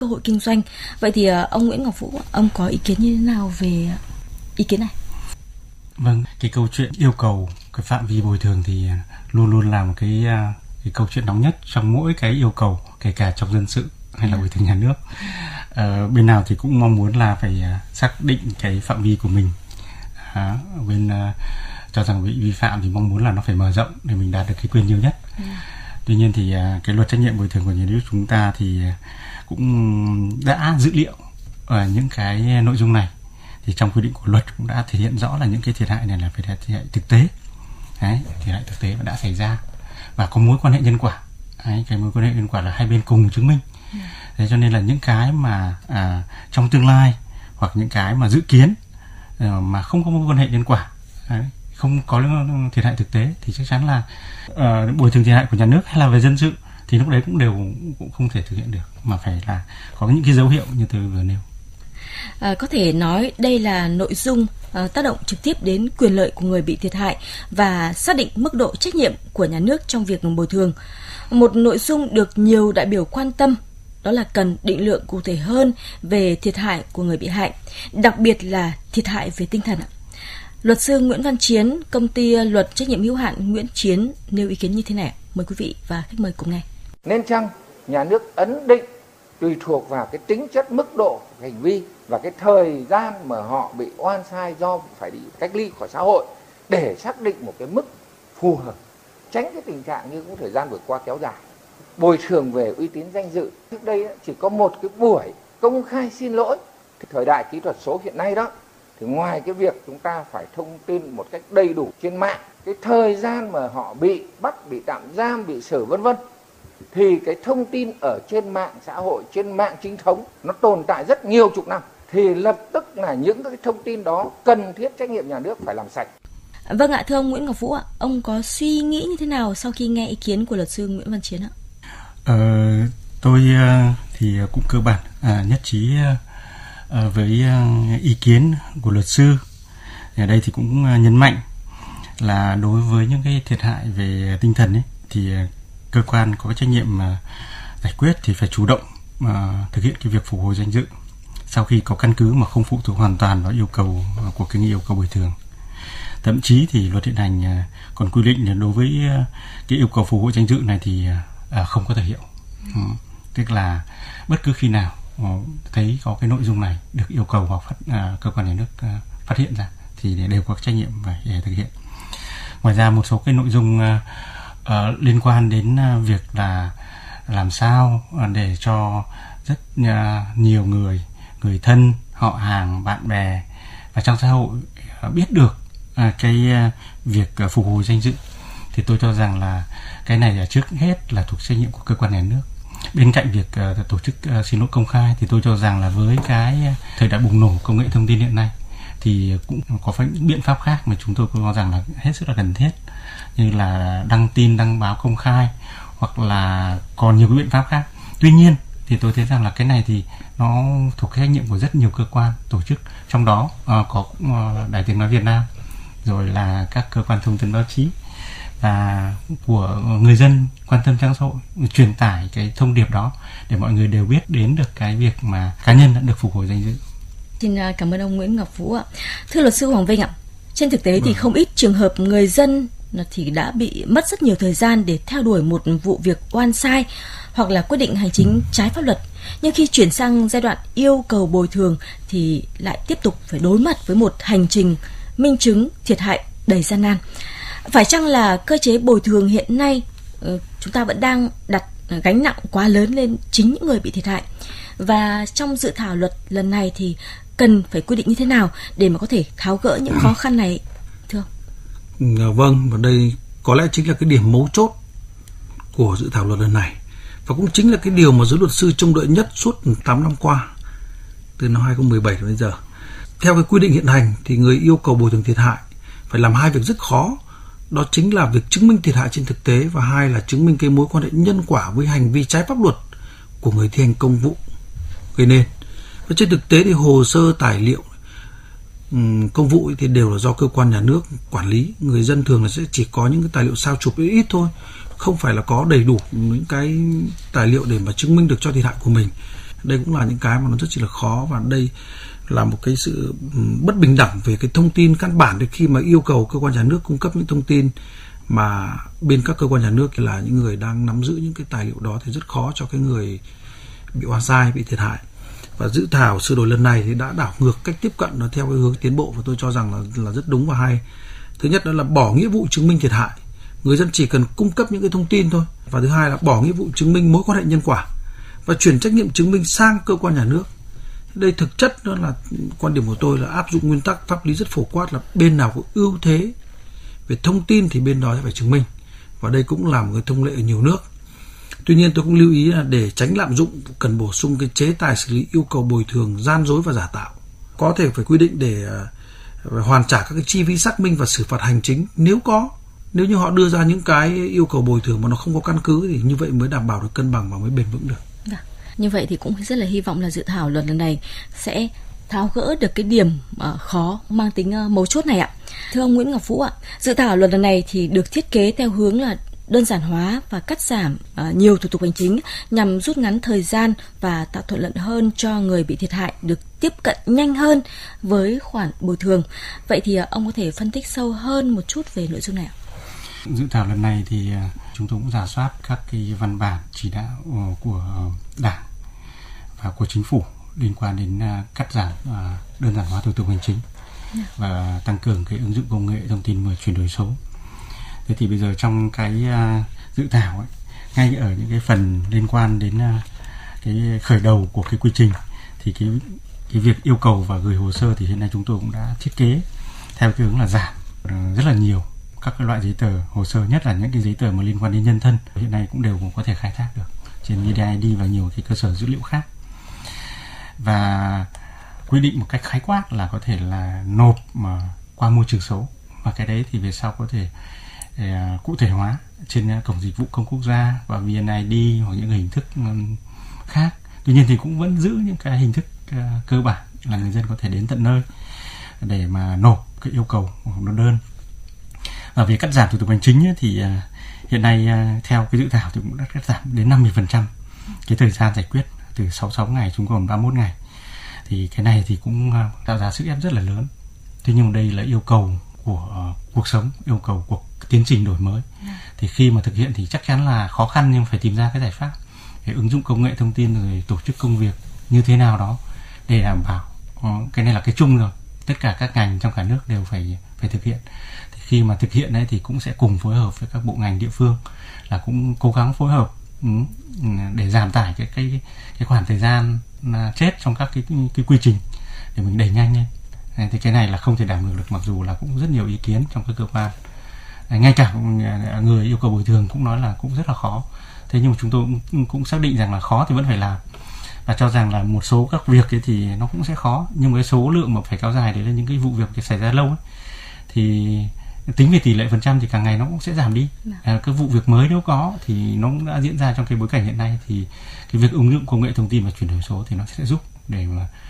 cơ hội kinh doanh. Vậy thì ông Nguyễn Ngọc Vũ, ông có ý kiến như thế nào về ý kiến này? Vâng, cái câu chuyện yêu cầu cái phạm vi bồi thường thì luôn luôn là một cái câu chuyện nóng nhất trong mỗi cái yêu cầu, kể cả trong dân sự hay là bồi thường nhà nước. Bên nào thì cũng mong muốn là phải xác định cái phạm vi của mình. Bên cho rằng bị vi phạm thì mong muốn là nó phải mở rộng để mình đạt được cái quyền nhiều nhất. Tuy nhiên thì cái luật trách nhiệm bồi thường của nhà nước chúng ta thì cũng đã dự liệu ở những cái nội dung này. Thì trong quy định của luật cũng đã thể hiện rõ là những cái thiệt hại này là phải thiệt hại thực tế. Đấy, thiệt hại thực tế đã xảy ra và có mối quan hệ nhân quả. Đấy, cái mối quan hệ nhân quả là hai bên cùng chứng minh. Thế cho nên là những cái mà trong tương lai hoặc những cái mà dự kiến mà không có mối quan hệ nhân quả, không có thiệt hại thực tế thì chắc chắn là bồi thường thiệt hại của nhà nước hay là về dân sự thì lúc đấy cũng không thể thực hiện được, mà phải là có những cái dấu hiệu như tôi vừa nêu. Có thể nói đây là nội dung tác động trực tiếp đến quyền lợi của người bị thiệt hại và xác định mức độ trách nhiệm của nhà nước trong việc bồi thường. Một nội dung được nhiều đại biểu quan tâm đó là cần định lượng cụ thể hơn về thiệt hại của người bị hại, đặc biệt là thiệt hại về tinh thần. Luật sư Nguyễn Văn Chiến, công ty luật trách nhiệm hữu hạn Nguyễn Chiến nêu ý kiến như thế này. Mời quý vị và khách mời cùng nghe. Nên chăng nhà nước ấn định tùy thuộc vào cái tính chất mức độ của hành vi và cái thời gian mà họ bị oan sai do phải bị cách ly khỏi xã hội để xác định một cái mức phù hợp, tránh cái tình trạng như cũng thời gian vừa qua kéo dài. Bồi thường về uy tín danh dự, trước đây chỉ có một cái buổi công khai xin lỗi. Thời đại kỹ thuật số hiện nay đó, thì ngoài cái việc chúng ta phải thông tin một cách đầy đủ trên mạng, cái thời gian mà họ bị bắt, bị tạm giam, bị xử vân vân, thì cái thông tin ở trên mạng xã hội, trên mạng chính thống nó tồn tại rất nhiều chục năm, thì lập tức là những cái thông tin đó cần thiết trách nhiệm nhà nước phải làm sạch. Vâng ạ, thưa ông Nguyễn Ngọc Vũ ạ, ông có suy nghĩ như thế nào sau khi nghe ý kiến của luật sư Nguyễn Văn Chiến ạ? Tôi thì cũng cơ bản nhất trí với ý kiến của luật sư. Ở đây thì cũng nhấn mạnh là đối với những cái thiệt hại về tinh thần ấy, thì cơ quan có trách nhiệm giải quyết thì phải chủ động thực hiện cái việc phục hồi danh dự sau khi có căn cứ mà không phụ thuộc hoàn toàn vào yêu cầu của cái yêu cầu bồi thường. Thậm chí thì luật hiện hành còn quy định là đối với cái yêu cầu phục hồi danh dự này thì không có thời hiệu. Tức là bất cứ khi nào thấy có cái nội dung này được yêu cầu hoặc cơ quan nhà nước phát hiện ra thì đều có trách nhiệm phải thực hiện. Ngoài ra một số cái nội dung liên quan đến việc là làm sao để cho rất nhiều người thân, họ hàng, bạn bè và trong xã hội biết được cái việc phục hồi danh dự, thì tôi cho rằng là cái này là trước hết là thuộc trách nhiệm của cơ quan nhà nước. Bên cạnh việc tổ chức xin lỗi công khai thì tôi cho rằng là với cái thời đại bùng nổ công nghệ thông tin hiện nay thì cũng có những biện pháp khác mà chúng tôi cho rằng là hết sức là cần thiết, như là đăng tin, đăng báo công khai hoặc là còn nhiều cái biện pháp khác. Tuy nhiên thì tôi thấy rằng là cái này thì nó thuộc trách nhiệm của rất nhiều cơ quan, tổ chức, trong đó có Đài Tiếng Nói Việt Nam, rồi là các cơ quan thông tấn báo chí và của người dân quan tâm trong xã hội, truyền tải cái thông điệp đó để mọi người đều biết đến được cái việc mà cá nhân đã được phục hồi danh dự. Xin cảm ơn ông Nguyễn Ngọc Vũ ạ. Thưa luật sư Hoàng Vinh ạ, trên thực tế thì không ít trường hợp người dân thì đã bị mất rất nhiều thời gian để theo đuổi một vụ việc oan sai hoặc là quyết định hành chính trái pháp luật, nhưng khi chuyển sang giai đoạn yêu cầu bồi thường thì lại tiếp tục phải đối mặt với một hành trình minh chứng thiệt hại đầy gian nan. Phải chăng là cơ chế bồi thường hiện nay chúng ta vẫn đang đặt gánh nặng quá lớn lên chính những người bị thiệt hại, và trong dự thảo luật lần này thì cần phải quy định như thế nào để mà có thể tháo gỡ những khó khăn này, thưa ông? Vâng, và đây có lẽ chính là cái điểm mấu chốt của dự thảo luật lần này, và cũng chính là cái điều mà giới luật sư trông đợi nhất suốt 8 năm qua, từ năm 2017 đến bây giờ. Theo cái quy định hiện hành thì người yêu cầu bồi thường thiệt hại phải làm hai việc rất khó, đó chính là việc chứng minh thiệt hại trên thực tế, và hai là chứng minh cái mối quan hệ nhân quả với hành vi trái pháp luật của người thi hành công vụ gây nên. Và trên thực tế thì hồ sơ tài liệu công vụ thì đều là do cơ quan nhà nước quản lý. Người dân thường là sẽ chỉ có những cái tài liệu sao chụp ít thôi, không phải là có đầy đủ những cái tài liệu để mà chứng minh được cho thiệt hại của mình. Đây cũng là những cái mà nó rất chỉ là khó, và đây là một cái sự bất bình đẳng về cái thông tin căn bản. Để khi mà yêu cầu cơ quan nhà nước cung cấp những thông tin mà bên các cơ quan nhà nước là những người đang nắm giữ những cái tài liệu đó thì rất khó cho cái người bị oan sai, bị thiệt hại. Và dự thảo sửa đổi lần này thì đã đảo ngược cách tiếp cận nó theo cái hướng tiến bộ, và tôi cho rằng là rất đúng và hay. Thứ nhất đó là bỏ nghĩa vụ chứng minh thiệt hại, người dân chỉ cần cung cấp những cái thông tin thôi. Và thứ hai là bỏ nghĩa vụ chứng minh mối quan hệ nhân quả và chuyển trách nhiệm chứng minh sang cơ quan nhà nước. Đây thực chất đó là quan điểm của tôi là áp dụng nguyên tắc pháp lý rất phổ quát là bên nào có ưu thế về thông tin thì bên đó sẽ phải chứng minh, và đây cũng là một cái thông lệ ở nhiều nước. Tuy nhiên tôi cũng lưu ý là để tránh lạm dụng cần bổ sung cái chế tài xử lý yêu cầu bồi thường gian dối và giả tạo. Có thể phải quy định để hoàn trả các cái chi phí xác minh và xử phạt hành chính nếu như họ đưa ra những cái yêu cầu bồi thường mà nó không có căn cứ, thì như vậy mới đảm bảo được cân bằng và mới bền vững được. Như vậy thì cũng rất là hy vọng là dự thảo luật lần này sẽ tháo gỡ được cái điểm khó mang tính mấu chốt này ạ. Thưa ông Nguyễn Ngọc Vũ ạ, dự thảo luật lần này thì được thiết kế theo hướng là đơn giản hóa và cắt giảm nhiều thủ tục hành chính nhằm rút ngắn thời gian và tạo thuận lợi hơn cho người bị thiệt hại được tiếp cận nhanh hơn với khoản bồi thường. Vậy thì ông có thể phân tích sâu hơn một chút về nội dung này ạ? Dự thảo lần này thì chúng tôi cũng rà soát các cái văn bản chỉ đạo của Đảng và của Chính phủ liên quan đến cắt giảm, đơn giản hóa thủ tục hành chính và tăng cường cái ứng dụng công nghệ thông tin và chuyển đổi số. Thế thì bây giờ trong cái dự thảo ấy, ngay ở những cái phần liên quan đến cái khởi đầu của cái quy trình thì cái việc yêu cầu và gửi hồ sơ thì hiện nay chúng tôi cũng đã thiết kế theo cái hướng là giảm rất là nhiều các cái loại giấy tờ hồ sơ, nhất là những cái giấy tờ mà liên quan đến nhân thân hiện nay cũng đều có thể khai thác được trên VNeid và nhiều cái cơ sở dữ liệu khác, và quy định một cách khái quát là có thể là nộp mà qua môi trường số, và cái đấy thì về sau có thể cụ thể hóa trên cổng dịch vụ công quốc gia và VNeid hoặc những hình thức khác. Tuy nhiên thì cũng vẫn giữ những cái hình thức cơ bản là người dân có thể đến tận nơi để mà nộp cái yêu cầu hoặc nộp đơn. Và về cắt giảm thủ tục hành chính ấy, thì hiện nay theo cái dự thảo thì cũng đã cắt giảm đến 50% cái thời gian giải quyết, từ 66 ngày xuống còn 31 ngày. Thì cái này thì cũng tạo ra sức ép rất là lớn. Thế nhưng đây là yêu cầu của cuộc sống, yêu cầu của tiến trình đổi mới. Thì khi mà thực hiện thì chắc chắn là khó khăn, nhưng phải tìm ra cái giải pháp để ứng dụng công nghệ thông tin rồi tổ chức công việc như thế nào đó để đảm bảo cái này là cái chung rồi, tất cả các ngành trong cả nước đều phải thực hiện. Thì khi mà thực hiện ấy thì cũng sẽ cùng phối hợp với các bộ ngành địa phương là cũng cố gắng phối hợp để giảm tải cái khoảng thời gian chết trong các cái quy trình để mình đẩy nhanh lên. Thì cái này là không thể đảm được, mặc dù là cũng rất nhiều ý kiến trong các cơ quan, ngay cả người yêu cầu bồi thường cũng nói là cũng rất là khó. Thế nhưng mà chúng tôi cũng xác định rằng là khó thì vẫn phải làm, và cho rằng là một số các việc ấy thì nó cũng sẽ khó, nhưng mà cái số lượng mà phải kéo dài đấy là những cái vụ việc xảy ra lâu ấy, thì tính về tỷ lệ phần trăm thì càng ngày nó cũng sẽ giảm đi. Các vụ việc mới nếu có thì nó cũng đã diễn ra trong cái bối cảnh hiện nay, thì cái việc ứng dụng công nghệ thông tin và chuyển đổi số thì nó sẽ giúp để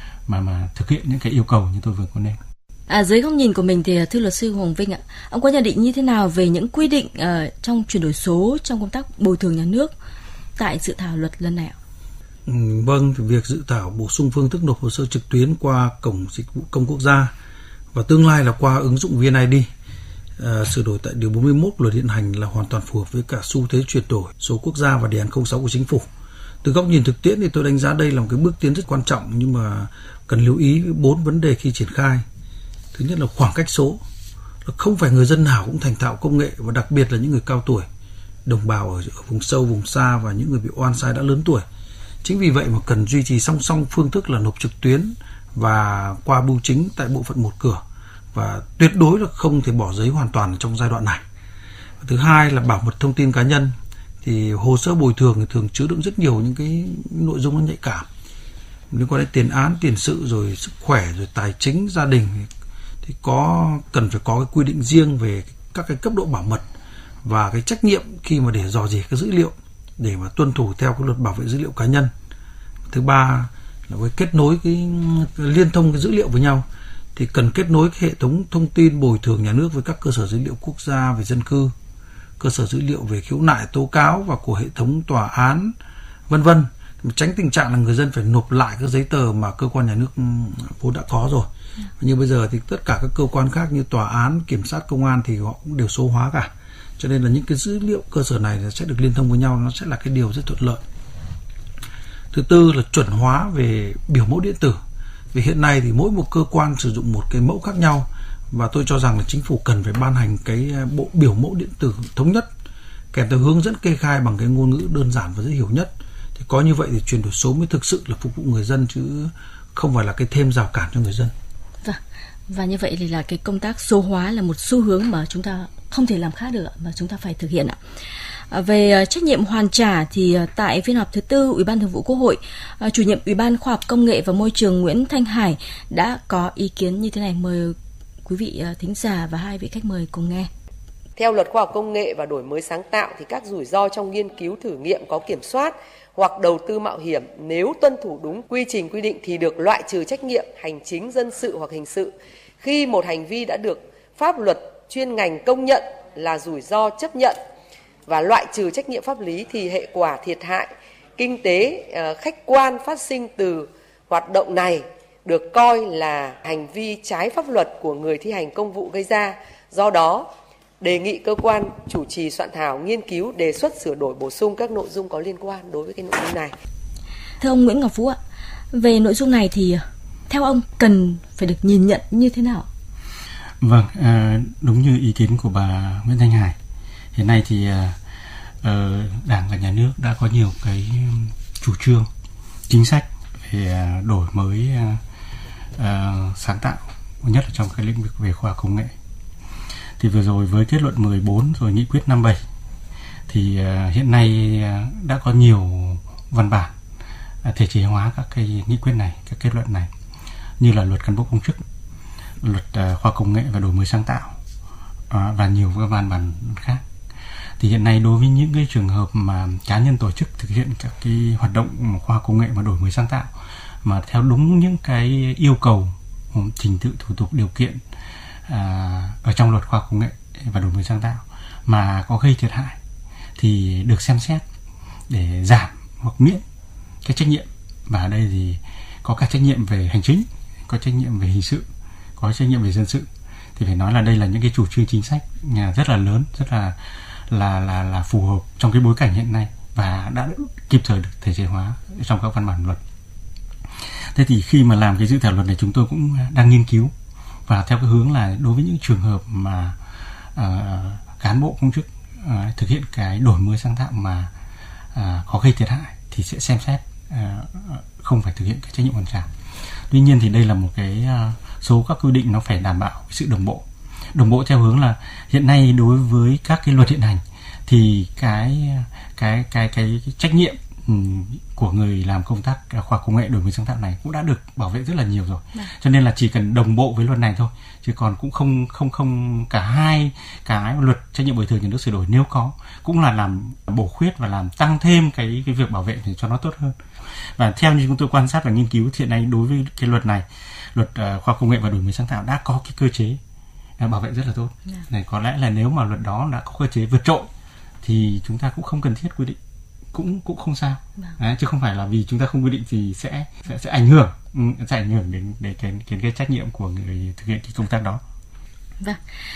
mà thực hiện những cái yêu cầu như tôi vừa có nêu. Dưới góc nhìn của mình thì thưa luật sư Hoàng Vinh ạ, ông có nhận định như thế nào về những quy định trong chuyển đổi số trong công tác bồi thường nhà nước tại dự thảo luật lần này ạ? Vâng, thì việc dự thảo bổ sung phương thức nộp hồ sơ trực tuyến qua cổng dịch vụ công quốc gia và tương lai là qua ứng dụng VNeid sửa đổi tại điều 41 luật hiện hành là hoàn toàn phù hợp với cả xu thế chuyển đổi số quốc gia và đề án 06 của chính phủ. Từ góc nhìn thực tiễn thì tôi đánh giá đây là một cái bước tiến rất quan trọng, nhưng mà cần lưu ý 4 vấn đề khi triển khai. Thứ nhất là khoảng cách số, là không phải người dân nào cũng thành thạo công nghệ, và đặc biệt là những người cao tuổi, đồng bào ở vùng sâu, vùng xa và những người bị oan sai đã lớn tuổi. Chính vì vậy mà cần duy trì song song phương thức là nộp trực tuyến và qua bưu chính tại bộ phận một cửa, và tuyệt đối là không thể bỏ giấy hoàn toàn trong giai đoạn này. Thứ hai là bảo mật thông tin cá nhân. Thì hồ sơ bồi thường thì thường chứa đựng rất nhiều những cái nội dung nó nhạy cảm liên quan đến tiền án, tiền sự, rồi sức khỏe, rồi tài chính, gia đình, thì cần phải có cái quy định riêng về các cái cấp độ bảo mật và cái trách nhiệm khi mà để dò dỉ cái dữ liệu để mà tuân thủ theo cái luật bảo vệ dữ liệu cá nhân. Thứ ba là với kết nối cái liên thông cái dữ liệu với nhau, thì cần kết nối cái hệ thống thông tin bồi thường nhà nước với các cơ sở dữ liệu quốc gia về dân cư, cơ sở dữ liệu về khiếu nại tố cáo và của hệ thống tòa án, vân vân. tránh tình trạng là người dân phải nộp lại các giấy tờ mà cơ quan nhà nước vốn đã có rồi. Như bây giờ thì tất cả các cơ quan khác như tòa án, kiểm sát, công an thì họ cũng đều số hóa cả. Cho nên là những cái dữ liệu cơ sở này sẽ được liên thông với nhau, nó sẽ là cái điều rất thuận lợi. Thứ tư là chuẩn hóa về biểu mẫu điện tử. Vì hiện nay thì mỗi một cơ quan sử dụng một cái mẫu khác nhau, và tôi cho rằng là chính phủ cần phải ban hành cái bộ biểu mẫu điện tử thống nhất kèm theo hướng dẫn kê khai bằng cái ngôn ngữ đơn giản và dễ hiểu nhất. Thì có như vậy thì chuyển đổi số mới thực sự là phục vụ người dân, chứ không phải là cái thêm rào cản cho người dân. Và như vậy thì là cái công tác số hóa là một xu hướng mà chúng ta không thể làm khác được, mà chúng ta phải thực hiện ạ. Về trách nhiệm hoàn trả thì tại phiên họp thứ tư Ủy ban Thường vụ Quốc hội, chủ nhiệm Ủy ban Khoa học Công nghệ và Môi trường Nguyễn Thanh Hải đã có ý kiến như thế này. Mời quý vị thính giả và hai vị khách mời cùng nghe. Theo Luật Khoa học Công nghệ và Đổi mới sáng tạo thì các rủi ro trong nghiên cứu thử nghiệm có kiểm soát hoặc đầu tư mạo hiểm nếu tuân thủ đúng quy trình quy định thì được loại trừ trách nhiệm hành chính, dân sự hoặc hình sự khi một hành vi đã được pháp luật chuyên ngành công nhận là rủi ro chấp nhận, và loại trừ trách nhiệm pháp lý thì hệ quả thiệt hại kinh tế khách quan phát sinh từ hoạt động này được coi là hành vi trái pháp luật của người thi hành công vụ gây ra. Do đó, đề nghị cơ quan chủ trì soạn thảo nghiên cứu đề xuất sửa đổi bổ sung các nội dung có liên quan đối với cái nội dung này. Thưa ông Nguyễn Ngọc Phú ạ, về nội dung này thì theo ông cần phải được nhìn nhận như thế nào? Vâng, đúng như ý kiến của bà Nguyễn Thanh Hải. Hiện nay thì Đảng và Nhà nước đã có nhiều cái chủ trương, chính sách về đổi mới sáng tạo, nhất là trong cái lĩnh vực về khoa học công nghệ. Thì vừa rồi với kết luận 14 rồi nghị quyết 57 thì hiện nay đã có nhiều văn bản thể chế hóa các cái nghị quyết này, các kết luận này, như là luật cán bộ công chức, luật khoa học công nghệ và đổi mới sáng tạo và nhiều các văn bản khác. Thì hiện nay đối với những cái trường hợp mà cá nhân tổ chức thực hiện các cái hoạt động khoa học công nghệ và đổi mới sáng tạo mà theo đúng những cái yêu cầu trình tự thủ tục điều kiện ở trong luật khoa học công nghệ và đổi mới sáng tạo mà có gây thiệt hại thì được xem xét để giảm hoặc miễn cái trách nhiệm. Và ở đây thì có cả trách nhiệm về hành chính, có trách nhiệm về hình sự, có trách nhiệm về dân sự. Thì phải nói là đây là những cái chủ trương chính sách rất là lớn, rất là phù hợp trong cái bối cảnh hiện nay và đã kịp thời được thể chế hóa trong các văn bản luật. Thế thì khi mà làm cái dự thảo luật này, chúng tôi cũng đang nghiên cứu và theo cái hướng là đối với những trường hợp mà cán bộ công chức thực hiện cái đổi mới sáng tạo mà có gây thiệt hại thì sẽ xem xét không phải thực hiện cái trách nhiệm hoàn trả. Tuy nhiên thì đây là một cái số các quy định nó phải đảm bảo sự đồng bộ theo hướng là hiện nay đối với các cái luật hiện hành thì cái trách nhiệm của người làm công tác khoa học công nghệ đổi mới sáng tạo này cũng đã được bảo vệ rất là nhiều rồi. Cho nên là chỉ cần đồng bộ với luật này thôi, chứ còn cũng không cả hai cái luật trách nhiệm bồi thường nhà nước sửa đổi nếu có cũng là làm bổ khuyết và làm tăng thêm cái việc bảo vệ để cho nó tốt hơn. Và theo như chúng tôi quan sát và nghiên cứu hiện nay đối với cái luật này, luật khoa học công nghệ và đổi mới sáng tạo đã có cái cơ chế bảo vệ rất là tốt. Này có lẽ là nếu mà luật đó đã có cơ chế vượt trội thì chúng ta cũng không cần thiết quy định, cũng không sao. Đấy, chứ không phải là vì chúng ta không quy định thì sẽ ảnh hưởng đến cái trách nhiệm của người thực hiện cái công tác đó. Vâng.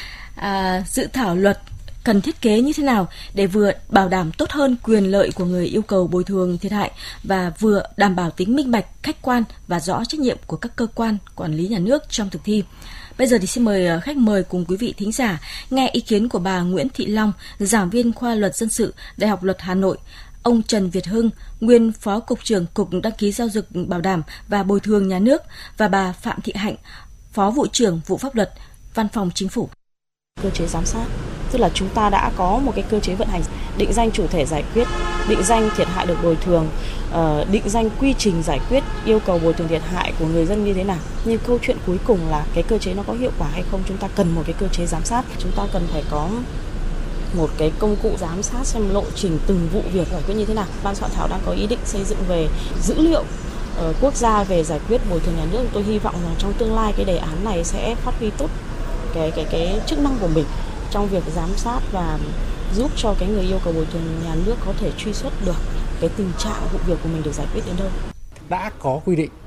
Dự thảo luật cần thiết kế như thế nào để vừa bảo đảm tốt hơn quyền lợi của người yêu cầu bồi thường thiệt hại và vừa đảm bảo tính minh bạch, khách quan và rõ trách nhiệm của các cơ quan quản lý nhà nước trong thực thi. Bây giờ thì xin mời khách mời cùng quý vị thính giả nghe ý kiến của bà Nguyễn Thị Long, giảng viên khoa Luật Dân sự, Đại học Luật Hà Nội, ông Trần Việt Hưng, nguyên Phó Cục trưởng Cục Đăng ký Giao dịch Bảo đảm và Bồi thường Nhà nước và bà Phạm Thị Hạnh, Phó Vụ trưởng Vụ Pháp luật, Văn phòng Chính phủ. Cơ chế giám sát, tức là chúng ta đã có một cái cơ chế vận hành, định danh chủ thể giải quyết, định danh thiệt hại được bồi thường, định danh quy trình giải quyết yêu cầu bồi thường thiệt hại của người dân như thế nào. Nhưng câu chuyện cuối cùng là cái cơ chế nó có hiệu quả hay không, chúng ta cần một cái cơ chế giám sát, chúng ta cần phải có một cái công cụ giám sát xem lộ trình từng vụ việc giải quyết như thế nào. Ban soạn thảo đang có ý định xây dựng về dữ liệu quốc gia về giải quyết bồi thường nhà nước. Tôi hy vọng rằng trong tương lai cái đề án này sẽ phát huy tốt cái chức năng của mình trong việc giám sát và giúp cho cái người yêu cầu bồi thường nhà nước có thể truy xuất được cái tình trạng vụ việc của mình được giải quyết đến đâu. Đã có quy định